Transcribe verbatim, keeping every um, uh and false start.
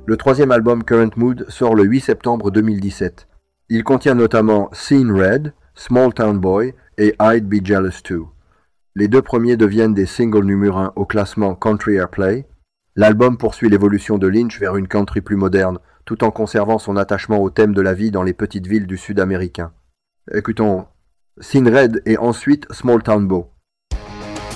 Le troisième album Current Mood sort le huit septembre deux mille dix-sept. Il contient notamment Seen Red, Small Town Boy et I'd Be Jealous Too. Les deux premiers deviennent des singles numéro un au classement Country Airplay. L'album poursuit l'évolution de Lynch vers une country plus moderne, tout en conservant son attachement au thème de la vie dans les petites villes du sud américain. Écoutons Seen Red et ensuite Small Town Boy.